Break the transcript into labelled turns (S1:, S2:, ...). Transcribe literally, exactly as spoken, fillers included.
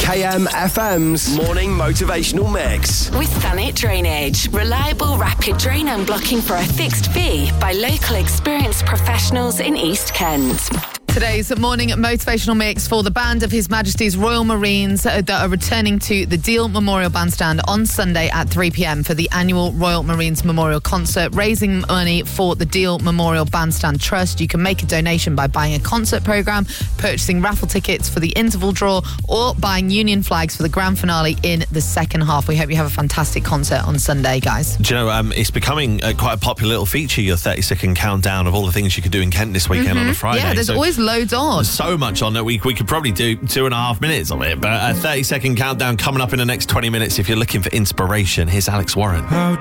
S1: K M F M's Morning Motivational Mix.
S2: With Thanet Drainage. Reliable, rapid drain unblocking for a fixed fee by local experienced professionals in East Kent.
S3: Today's morning motivational mix for the band of His Majesty's Royal Marines that are returning to the Deal Memorial Bandstand on Sunday at three p.m. for the annual Royal Marines Memorial Concert, raising money for the Deal Memorial Bandstand Trust. You can make a donation by buying a concert programme, purchasing raffle tickets for the interval draw, or buying Union flags for the grand finale in the second half. We hope you have a fantastic concert on Sunday, guys.
S4: Do you know, um, it's becoming uh, quite a popular little feature, your thirty second countdown of all the things you could do in Kent this weekend
S3: Mm-hmm.
S4: on a Friday.
S3: Yeah, there's
S4: so
S3: always loads on.
S4: There's so much on that we, we could probably do two and a half minutes of it, but a thirty second countdown coming up in the next twenty minutes. If you're looking for inspiration, here's Alex Warren.